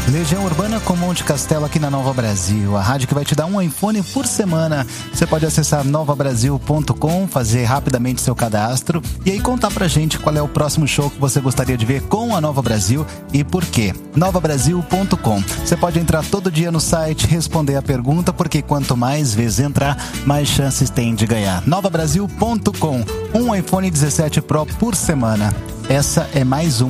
Legião Urbana com Monte Castelo aqui na Nova Brasil, a rádio que vai te dar um iPhone por semana. Você pode acessar novabrasil.com, fazer rapidamente seu cadastro e aí contar pra gente qual é o próximo show que você gostaria de ver com a Nova Brasil e por quê. novabrasil.com. Você pode entrar todo dia no site, responder a pergunta, porque quanto mais vezes entrar, mais chances tem de ganhar. novabrasil.com. Um iPhone 17 Pro por semana. Essa é mais uma